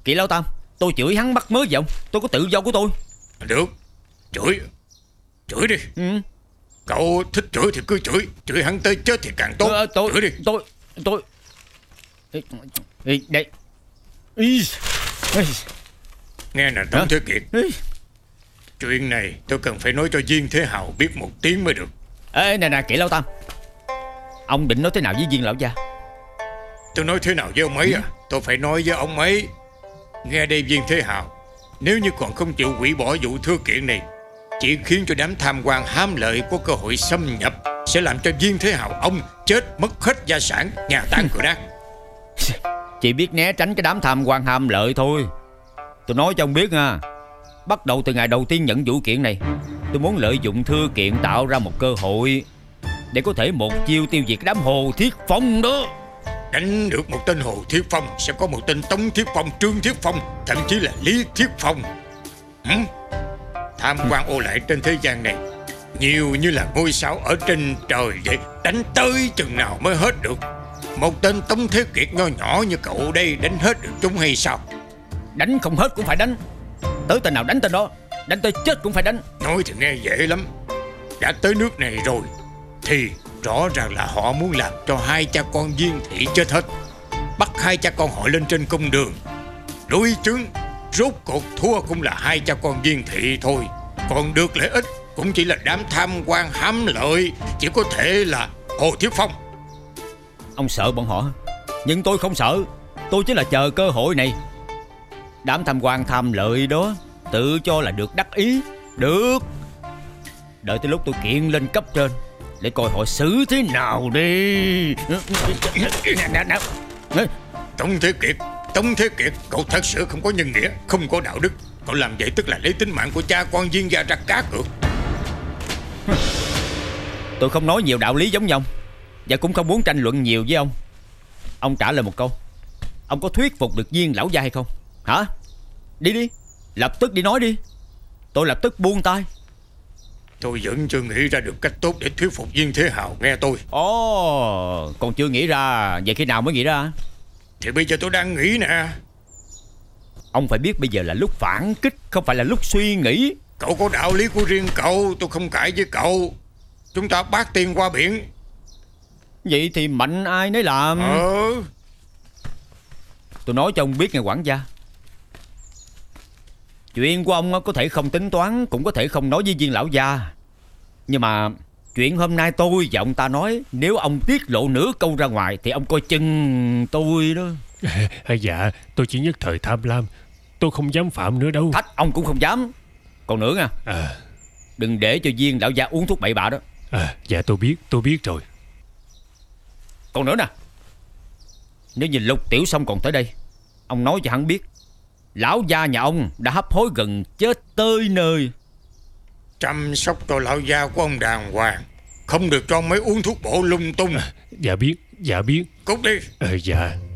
Kỵ Lão Tam, tôi chửi hắn mắc mớ gì ông? Tôi có tự do của tôi. Được, chửi đi. Cậu thích chửi thì cứ chửi hắn tới chết thì càng tốt. Chửi đi. Tôi đây. Nghe nè Tống Thế Kiệt, chuyện này tôi cần phải nói cho Viên Thế Hào biết một tiếng mới được. Ê nè Kỵ Lão Tam, ông định nói thế nào với Viên lão gia? Tôi nói thế nào với ông ấy à? Tôi phải nói với ông ấy. Nghe đây Viên Thế Hào, nếu như còn không chịu hủy bỏ vụ thưa kiện này, chỉ khiến cho đám tham quan hám lợi có cơ hội xâm nhập, sẽ làm cho Viên Thế Hào ông chết mất hết gia sản, nhà tan cửa nát. Chỉ biết né tránh cái đám tham quan ham lợi thôi. Tôi nói cho ông biết nha, bắt đầu từ ngày đầu tiên nhận vụ kiện này, tôi muốn lợi dụng thưa kiện tạo ra một cơ hội để có thể một chiêu tiêu diệt đám Hồ Thiết Phong đó. Đánh được một tên Hồ Thiết Phong, sẽ có một tên Tống Thiết Phong, Trương Thiết Phong, thậm chí là Lý Thiết Phong. Tham quan ô lại trên thế gian này nhiều như là ngôi sao ở trên trời vậy. Đánh tới chừng nào mới hết được? Một tên Tống Thế Kiệt nho nhỏ như cậu đây đánh hết được chúng hay sao? Đánh không hết cũng phải đánh. Tới tên nào đánh tên đó, đánh tới chết cũng phải đánh. Nói thì nghe dễ lắm. Đã tới nước này rồi thì rõ ràng là họ muốn làm cho hai cha con Viên Thị chết hết, bắt hai cha con họ lên trên công đường. Đối chứng rốt cuộc thua cũng là hai cha con Viên Thị thôi, còn được lợi ích cũng chỉ là đám tham quan hám lợi, chỉ có thể là Hồ Thiết Phong. Ông sợ bọn họ, nhưng tôi không sợ. Tôi chỉ là chờ cơ hội này. Đám tham quan tham lợi đó tự cho là được đắc ý. Được, đợi tới lúc tôi kiện lên cấp trên để coi họ xử thế nào đi. Tống Thế Kiệt, cậu thật sự không có nhân nghĩa, không có đạo đức. Cậu làm vậy tức là lấy tính mạng của cha con Viên gia ra cá cược. Tôi không nói nhiều đạo lý giống như ông, và cũng không muốn tranh luận nhiều với ông. Ông trả lời một câu, ông có thuyết phục được Viên lão gia hay không? Hả? Đi, lập tức đi nói đi. Tôi lập tức buông tay. Tôi vẫn chưa nghĩ ra được cách tốt để thuyết phục Viên Thế Hào nghe tôi. Ồ, còn chưa nghĩ ra. Vậy khi nào mới nghĩ ra? Thì bây giờ tôi đang nghĩ nè. Ông phải biết bây giờ là lúc phản kích, không phải là lúc suy nghĩ. Cậu có đạo lý của riêng cậu, tôi không cãi với cậu. Chúng ta bát tiền qua biển. Vậy thì mạnh ai nấy làm. Tôi nói cho ông biết nghe quản gia, chuyện của ông có thể không tính toán, cũng có thể không nói với Viên lão gia, nhưng mà chuyện hôm nay tôi và ông ta nói, nếu ông tiết lộ nửa câu ra ngoài thì ông coi chừng tôi đó. Dạ, tôi chỉ nhất thời tham lam, tôi không dám phạm nữa đâu. Thách ông cũng không dám. Còn nữa nha, đừng để cho Viên lão gia uống thuốc bậy bạ đó. Dạ tôi biết rồi. Còn nữa nè, nếu như Lục Tiểu Song còn tới đây, ông nói cho hắn biết lão gia nhà ông đã hấp hối gần chết tới nơi. Chăm sóc cho lão gia của ông đàng hoàng, không được cho mấy uống thuốc bổ lung tung. Dạ biết. Cút đi. Dạ.